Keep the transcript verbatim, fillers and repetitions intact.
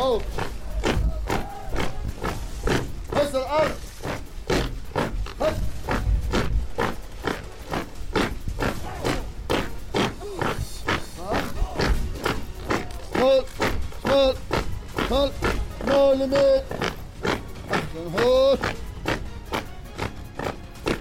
فوق. هز الأرض. هز. شمال شمال شمال شمال يمين. أحسن هوش.